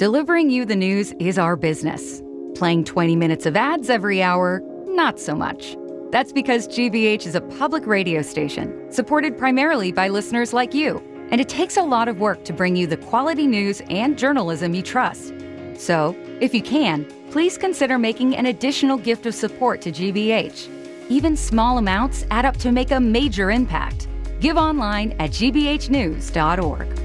Delivering you the news is our business. Playing 20 minutes of ads every hour, not so much. That's because GBH is a public radio station supported primarily by listeners like you. And it takes a lot of work to bring you the quality news and journalism you trust. So, if you can, please consider making an additional gift of support to GBH. Even small amounts add up to make a major impact. Give online at gbhnews.org.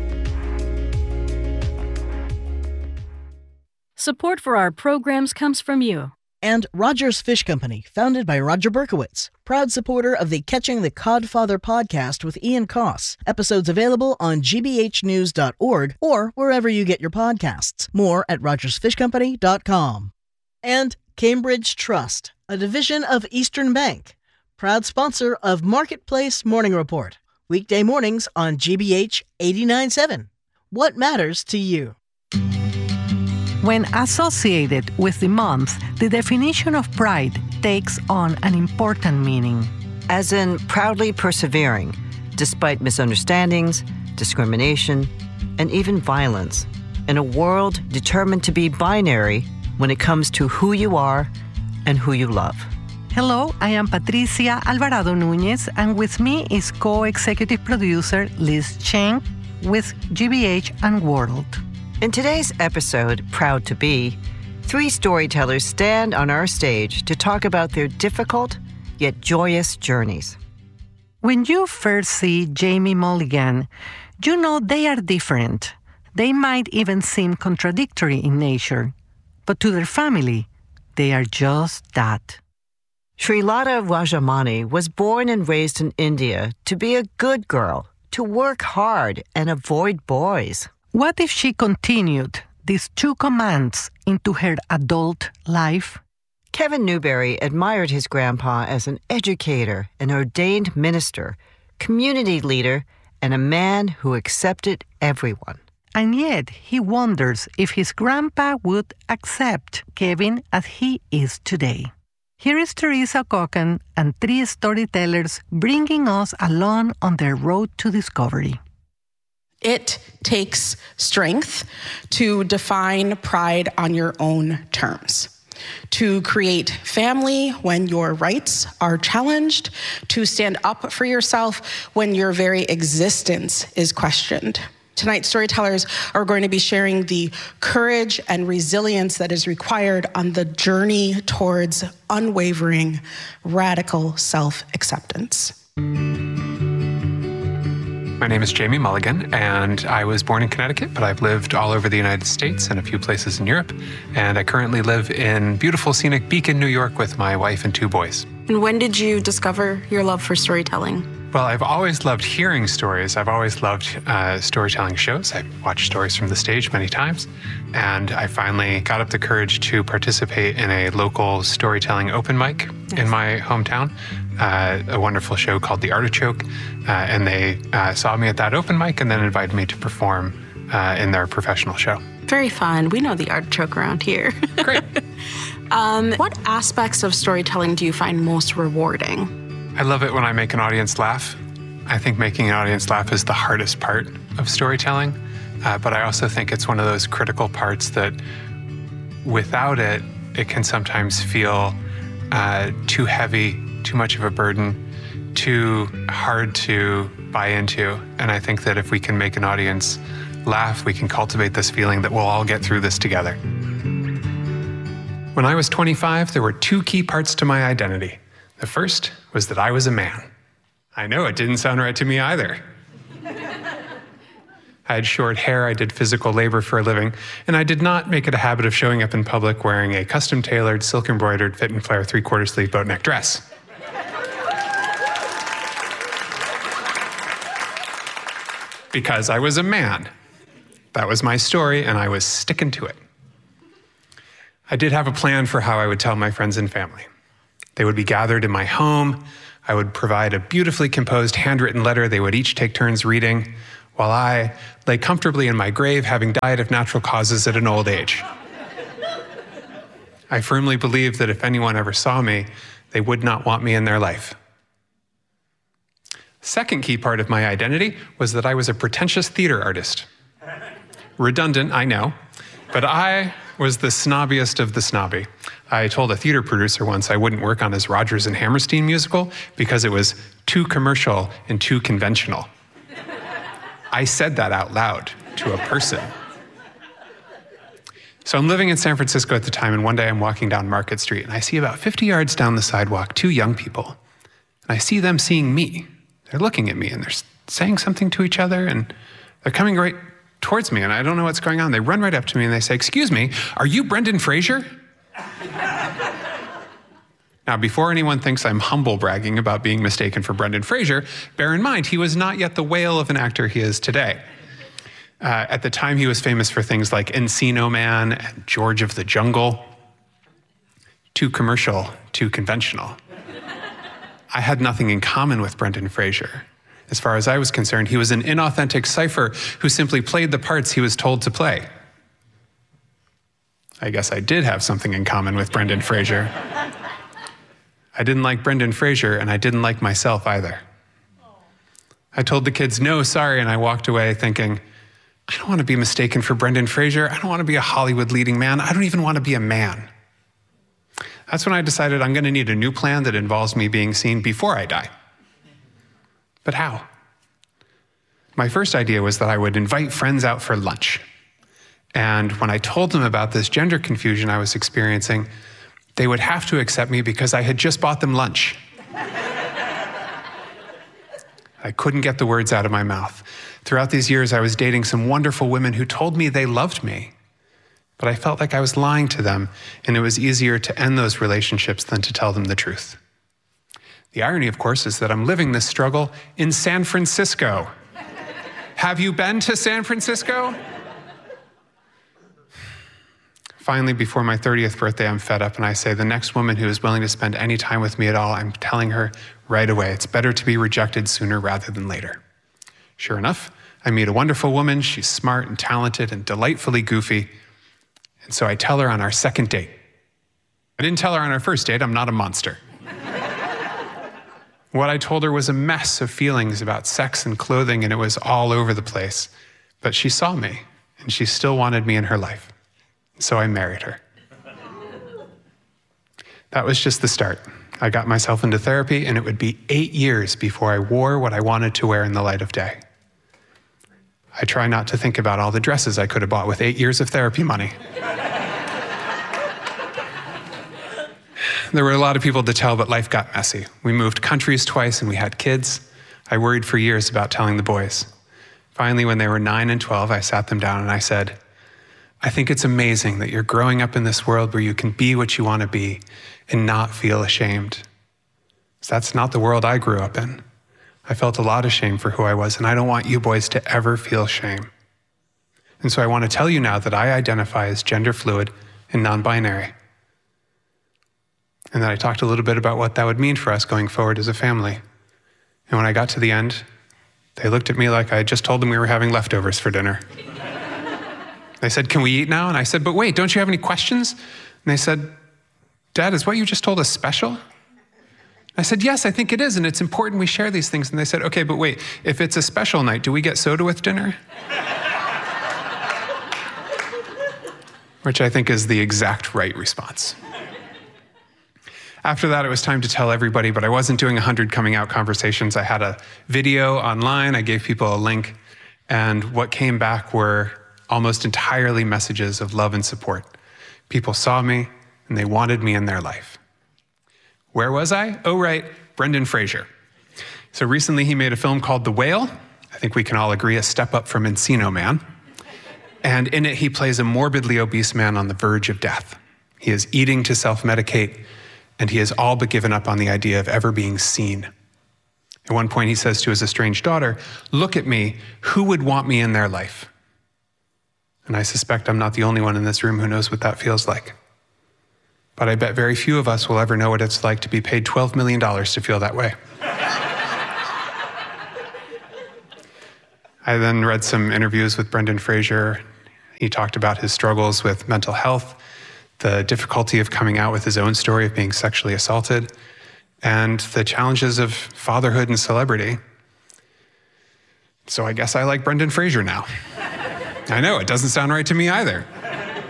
Support for our programs comes from you. And Rogers Fish Company, founded by Roger Berkowitz, proud supporter of the Catching the Codfather podcast with Ian Koss. Episodes available on gbhnews.org or wherever you get your podcasts. More at rogersfishcompany.com. And Cambridge Trust, a division of Eastern Bank, proud sponsor of Marketplace Morning Report. Weekday mornings on GBH 89.7. What matters to you? When associated with the month, the definition of pride takes on an important meaning. As in proudly persevering, despite misunderstandings, discrimination, and even violence, in a world determined to be binary when it comes to who you are and who you love. Hello, I am Patricia Alvarado Núñez, and with me is co-executive producer Liz Cheng with GBH and World. In today's episode, Proud to Be, 3 storytellers stand on our stage to talk about their difficult yet joyous journeys. When you first see Jamie Mulligan, you know they are different. They might even seem contradictory in nature, but to their family, they are just that. Srilata Rajamani was born and raised in India to be a good girl, to work hard and avoid boys. What if she continued these 2 commands into her adult life? Kevin Newberry admired his grandpa as an educator, an ordained minister, community leader, and a man who accepted everyone. And yet he wonders if his grandpa would accept Kevin as he is today. Here is Teresa Cocken and 3 storytellers bringing us along on their road to discovery. It takes strength to define pride on your own terms, to create family when your rights are challenged, to stand up for yourself when your very existence is questioned. Tonight's storytellers are going to be sharing the courage and resilience that is required on the journey towards unwavering, radical self-acceptance. My name is Jamie Mulligan, and I was born in Connecticut, but I've lived all over the United States and a few places in Europe. And I currently live in beautiful, scenic Beacon, New York with my wife and 2 boys. And when did you discover your love for storytelling? Well, I've always loved hearing stories. I've always loved storytelling shows. I've watched stories from the stage many times. And I finally got up the courage to participate in a local storytelling open mic in my hometown. A wonderful show called The Artichoke, and they saw me at that open mic and then invited me to perform in their professional show. Very fun. We know The Artichoke around here. Great. What aspects of storytelling do you find most rewarding? I love it when I make an audience laugh. I think making an audience laugh is the hardest part of storytelling, but I also think it's one of those critical parts that without it, it can sometimes feel too heavy, too much of a burden, too hard to buy into. And I think that if we can make an audience laugh, we can cultivate this feeling that we'll all get through this together. When I was 25, there were 2 key parts to my identity. The first was that I was a man. I know it didn't sound right to me either. I had short hair, I did physical labor for a living, and I did not make it a habit of showing up in public wearing a custom-tailored, silk-embroidered, fit-and-flare 3/4 sleeve boat-neck dress. Because I was a man. That was my story, and I was sticking to it. I did have a plan for how I would tell my friends and family. They would be gathered in my home. I would provide a beautifully composed handwritten letter they would each take turns reading, while I lay comfortably in my grave, having died of natural causes at an old age. I firmly believed that if anyone ever saw me, they would not want me in their life. Second key part of my identity was that I was a pretentious theater artist. Redundant, I know, But I was the snobbiest of the snobby. I told a theater producer once I wouldn't work on his Rodgers and Hammerstein musical because it was too commercial and too conventional. I said that out loud to a person. So I'm living in San Francisco at the time, and one day I'm walking down Market Street, and I see about 50 yards down the sidewalk 2 young people. And I see them seeing me. They're looking at me, and they're saying something to each other, and they're coming right towards me, and I don't know what's going on. They run right up to me, and they say, "Excuse me, are you Brendan Fraser?" Now, before anyone thinks I'm humble bragging about being mistaken for Brendan Fraser, bear in mind, he was not yet the whale of an actor he is today. At the time, he was famous for things like Encino Man and George of the Jungle. Too commercial, too conventional. I had nothing in common with Brendan Fraser. As far as I was concerned, he was an inauthentic cipher who simply played the parts he was told to play. I guess I did have something in common with Brendan Fraser. I didn't like Brendan Fraser, and I didn't like myself either. I told the kids, "No, sorry," and I walked away thinking, I don't want to be mistaken for Brendan Fraser. I don't want to be a Hollywood leading man. I don't even want to be a man. That's when I decided I'm going to need a new plan that involves me being seen before I die. But how? My first idea was that I would invite friends out for lunch. And when I told them about this gender confusion I was experiencing, they would have to accept me because I had just bought them lunch. I couldn't get the words out of my mouth. Throughout these years, I was dating some wonderful women who told me they loved me, but I felt like I was lying to them, and it was easier to end those relationships than to tell them the truth. The irony, of course, is that I'm living this struggle in San Francisco. Have you been to San Francisco? Finally, before my 30th birthday, I'm fed up, and I say, the next woman who is willing to spend any time with me at all, I'm telling her right away, it's better to be rejected sooner rather than later. Sure enough, I meet a wonderful woman. She's smart and talented and delightfully goofy. And so I tell her on our second date. I didn't tell her on our first date. I'm not a monster. What I told her was a mess of feelings about sex and clothing, and it was all over the place. But she saw me, and she still wanted me in her life. So I married her. That was just the start. I got myself into therapy, and it would be 8 years before I wore what I wanted to wear in the light of day. I try not to think about all the dresses I could have bought with 8 years of therapy money. There were a lot of people to tell, but life got messy. We moved countries twice, and we had kids. I worried for years about telling the boys. Finally, when they were 9 and 12, I sat them down and I said, I think it's amazing that you're growing up in this world where you can be what you want to be and not feel ashamed. That's not the world I grew up in. I felt a lot of shame for who I was, and I don't want you boys to ever feel shame. And so I want to tell you now that I identify as gender fluid and non-binary. And then I talked a little bit about what that would mean for us going forward as a family. And when I got to the end, they looked at me like I had just told them we were having leftovers for dinner. They said, "Can we eat now?" And I said, "But wait, don't you have any questions?" And they said, "Dad, is what you just told us special?" I said, "Yes, I think it is, and it's important we share these things." And they said, "Okay, but wait, if it's a special night, do we get soda with dinner?" Which I think is the exact right response. After that, it was time to tell everybody, but I wasn't doing 100 coming out conversations. I had a video online, I gave people a link, and what came back were almost entirely messages of love and support. People saw me, and they wanted me in their life. Where was I? Oh, right, Brendan Fraser. So recently he made a film called The Whale. I think we can all agree a step up from Encino Man. And in it, he plays a morbidly obese man on the verge of death. He is eating to self-medicate, and he has all but given up on the idea of ever being seen. At one point, he says to his estranged daughter, "Look at me, who would want me in their life?" And I suspect I'm not the only one in this room who knows what that feels like. But I bet very few of us will ever know what it's like to be paid $12 million to feel that way. I then read some interviews with Brendan Fraser. He talked about his struggles with mental health, the difficulty of coming out with his own story of being sexually assaulted, and the challenges of fatherhood and celebrity. So I guess I like Brendan Fraser now. I know, it doesn't sound right to me either.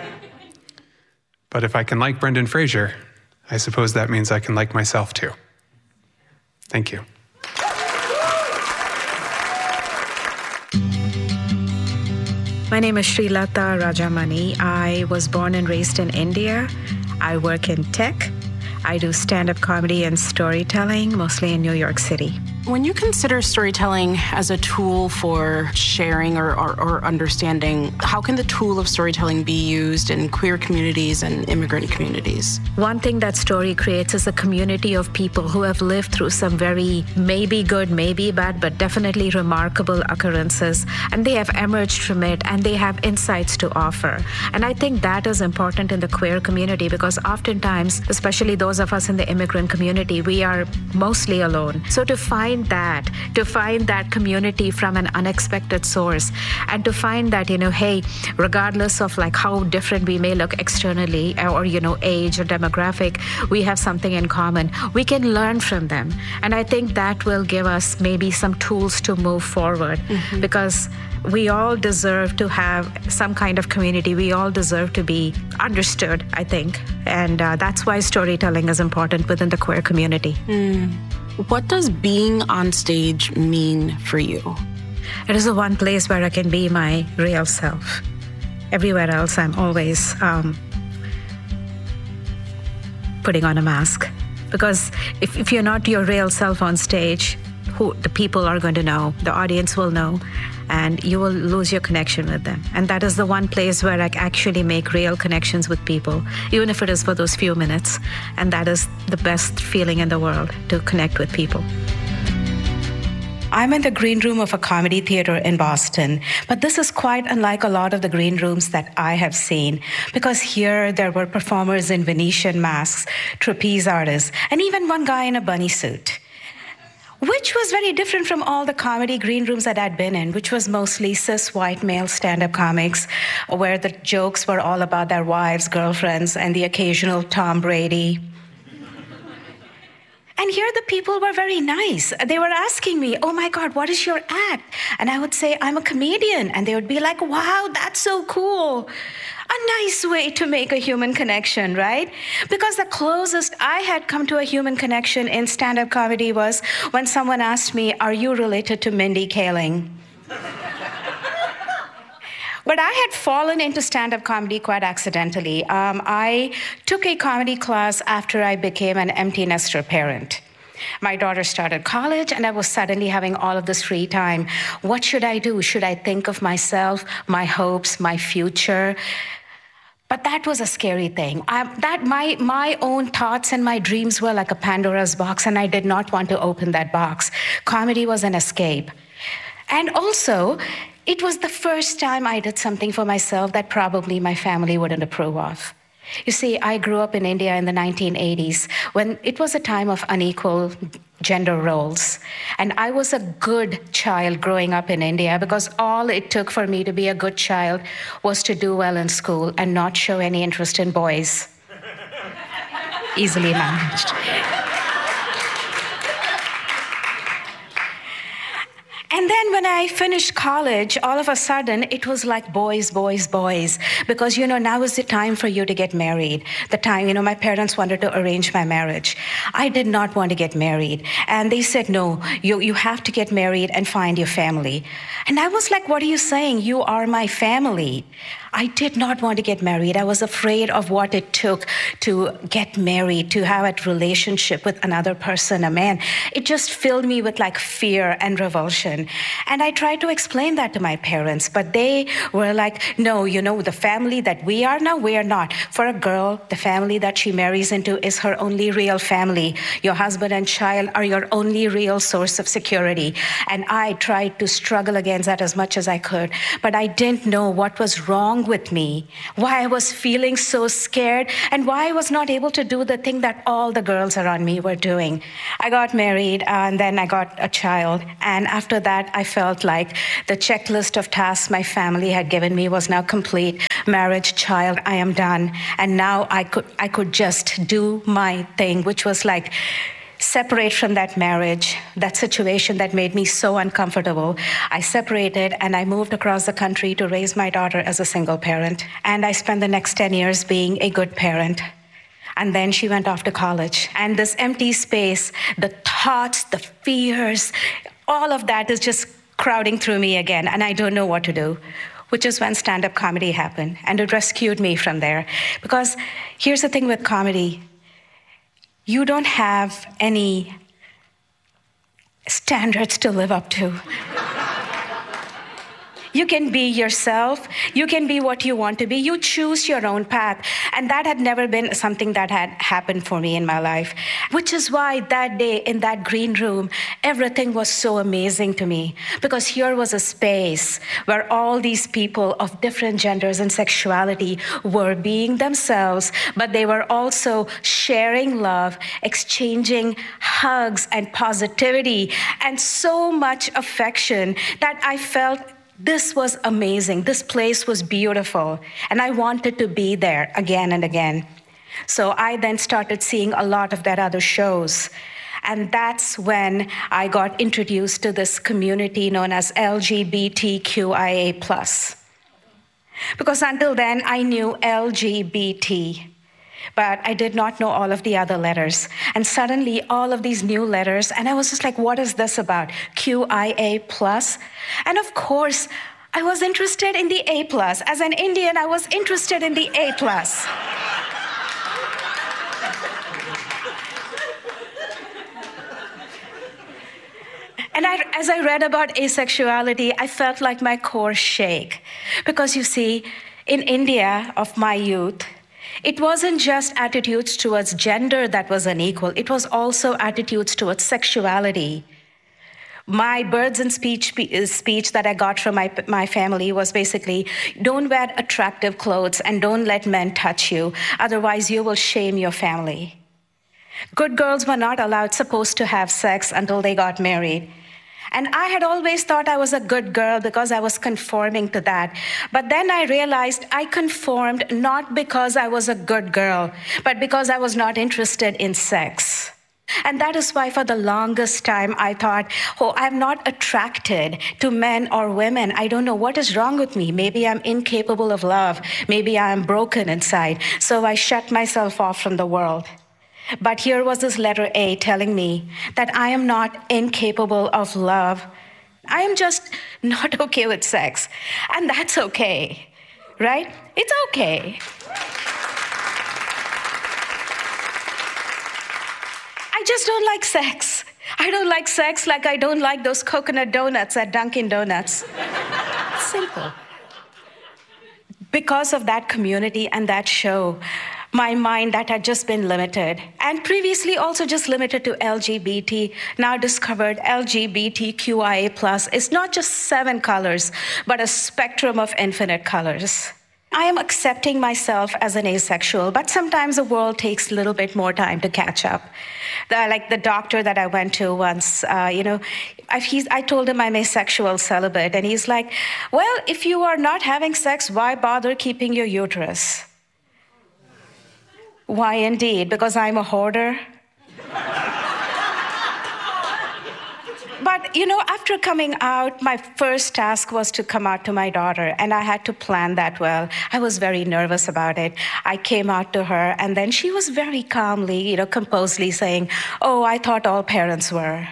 But if I can like Brendan Fraser, I suppose that means I can like myself too. Thank you. My name is Srilata Rajamani. I was born and raised in India. I work in tech. I do stand-up comedy and storytelling, mostly in New York City. When you consider storytelling as a tool for sharing or understanding, how can the tool of storytelling be used in queer communities and immigrant communities? One thing that story creates is a community of people who have lived through some very maybe good, maybe bad, but definitely remarkable occurrences, and they have emerged from it, and they have insights to offer. And I think that is important in the queer community, because oftentimes, especially those of us in the immigrant community, we are mostly alone. So to find that community from an unexpected source, and to find that, hey, regardless of like how different we may look externally, or, age or demographic, we have something in common. We can learn from them. And I think that will give us maybe some tools to move forward, because we all deserve to have some kind of community. We all deserve to be understood, I think. And that's why storytelling is important within the queer community. What does being on stage mean for you? It is the one place where I can be my real self. Everywhere else, I'm always putting on a mask. Because if you're not your real self on stage, the people are going to know, the audience will know, and you will lose your connection with them. And that is the one place where I actually make real connections with people, even if it is for those few minutes. And that is the best feeling in the world, to connect with people. I'm in the green room of a comedy theater in Boston, but this is quite unlike a lot of the green rooms that I have seen, because here there were performers in Venetian masks, trapeze artists, and even one guy in a bunny suit, which was very different from all the comedy green rooms that I'd been in, which was mostly cis white male stand-up comics, where the jokes were all about their wives, girlfriends, and the occasional Tom Brady. And here the people were very nice. They were asking me, oh my God, what is your act? And I would say, I'm a comedian. And they would be like, wow, that's so cool. A nice way to make a human connection, right? Because the closest I had come to a human connection in stand-up comedy was when someone asked me, are you related to Mindy Kaling? But I had fallen into stand-up comedy quite accidentally. I took a comedy class after I became an empty nester parent. My daughter started college, and I was suddenly having all of this free time. What should I do? Should I think of myself, my hopes, my future? But that was a scary thing. My own thoughts and my dreams were like a Pandora's box, and I did not want to open that box. Comedy was an escape. And also, it was the first time I did something for myself that probably my family wouldn't approve of. You see, I grew up in India in the 1980s, when it was a time of unequal gender roles. And I was a good child growing up in India, because all it took for me to be a good child was to do well in school and not show any interest in boys. Easily managed. And then when I finished college, all of a sudden, it was like boys, boys, boys. Because, now is the time for you to get married. The time, my parents wanted to arrange my marriage. I did not want to get married. And they said, no, you have to get married and find your family. And I was like, what are you saying? You are my family. I did not want to get married. I was afraid of what it took to get married, to have a relationship with another person, a man. It just filled me with like fear and revulsion. And I tried to explain that to my parents, but they were like, no, the family that we are now, we are not. For a girl, the family that she marries into is her only real family. Your husband and child are your only real source of security. And I tried to struggle against that as much as I could, but I didn't know what was wrong with me, why I was feeling so scared, and why I was not able to do the thing that all the girls around me were doing. I got married, and then I got a child, and after that, I felt like the checklist of tasks my family had given me was now complete. Marriage, child, I am done. And now I could just do my thing, which was like separate from that marriage, that situation that made me so uncomfortable. I separated and I moved across the country to raise my daughter as a single parent. And I spent the next 10 years being a good parent. And then she went off to college. And this empty space, the thoughts, the fears, all of that is just crowding through me again, and I don't know what to do, which is when stand-up comedy happened, and it rescued me from there. Because here's the thing with comedy. You don't have any standards to live up to. You can be yourself. You can be what you want to be. You choose your own path. And that had never been something that had happened for me in my life, which is why that day in that green room, everything was so amazing to me, because here was a space where all these people of different genders and sexuality were being themselves, but they were also sharing love, exchanging hugs and positivity and so much affection that I felt this was amazing. This place was beautiful. And I wanted to be there again and again. So I then started seeing a lot of that other shows. And that's when I got introduced to this community known as LGBTQIA+. Because until then, I knew LGBT, but I did not know all of the other letters. And suddenly, all of these new letters, and I was just like, what is this about? QIA+. And of course, I was interested in the A+. As an Indian, I was interested in the A+. And as I read about asexuality, I felt like my core shake. Because you see, in India of my youth, it wasn't just attitudes towards gender that was unequal. It was also attitudes towards sexuality. My birds and speech that I got from my family was basically, don't wear attractive clothes and don't let men touch you. Otherwise, you will shame your family. Good girls were not supposed to have sex until they got married. And I had always thought I was a good girl because I was conforming to that. But then I realized I conformed not because I was a good girl, but because I was not interested in sex. And that is why for the longest time I thought, oh, I'm not attracted to men or women. I don't know what is wrong with me. Maybe I'm incapable of love. Maybe I'm broken inside. So I shut myself off from the world. But here was this letter A telling me that I am not incapable of love. I am just not okay with sex. And that's okay, right? It's okay. I just don't like sex. I don't like sex like I don't like those coconut donuts at Dunkin' Donuts. Simple. Because of that community and that show, my mind that had just been limited, and previously also just limited to LGBT, now discovered LGBTQIA+. It's not just 7 colors, but a spectrum of infinite colors. I am accepting myself as an asexual, but sometimes the world takes a little bit more time to catch up. Like the doctor that I went to once, I told him I'm asexual celibate, and he's like, well, if you are not having sex, why bother keeping your uterus? Why indeed? Because I'm a hoarder? But, after coming out, my first task was to come out to my daughter, and I had to plan that well. I was very nervous about it. I came out to her, and then she was very calmly, composedly saying, oh, I thought all parents were.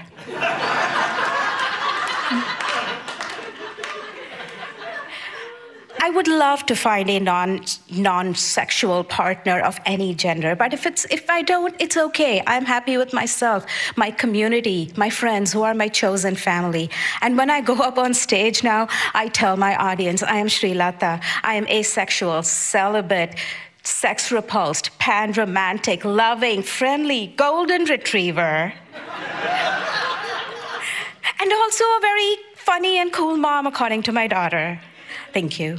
I would love to find a non-sexual partner of any gender, but if I don't, it's okay. I'm happy with myself, my community, my friends who are my chosen family. And when I go up on stage now, I tell my audience, I am Srilata. I am asexual, celibate, sex-repulsed, pan-romantic, loving, friendly, golden retriever. And also a very funny and cool mom, according to my daughter. Thank you.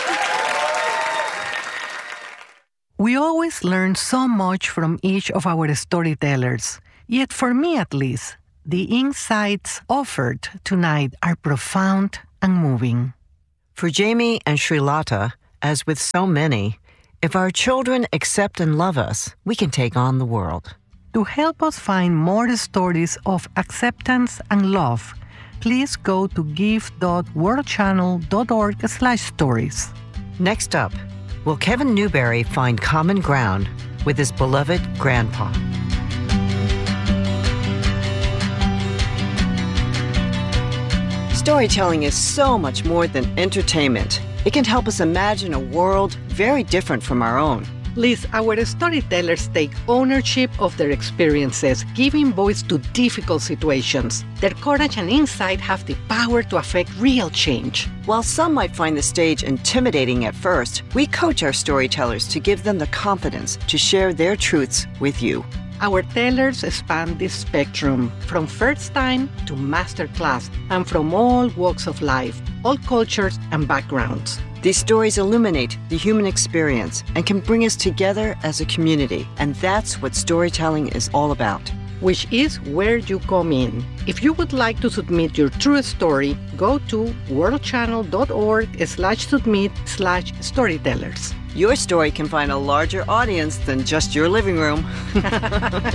We always learn so much from each of our storytellers. Yet for me at least, the insights offered tonight are profound and moving. For Jamie and Srilata, as with so many, if our children accept and love us, we can take on the world. To help us find more stories of acceptance and love, please go to give.worldchannel.org/stories. Next up, will Kevin Newberry find common ground with his beloved grandpa? Storytelling is so much more than entertainment. It can help us imagine a world very different from our own. Liz, our storytellers take ownership of their experiences, giving voice to difficult situations. Their courage and insight have the power to affect real change. While some might find the stage intimidating at first, we coach our storytellers to give them the confidence to share their truths with you. Our tellers span this spectrum, from first time to master class, and from all walks of life, all cultures and backgrounds. These stories illuminate the human experience and can bring us together as a community. And that's what storytelling is all about. Which is where you come in. If you would like to submit your true story, go to worldchannel.org/submit/storytellers. Your story can find a larger audience than just your living room.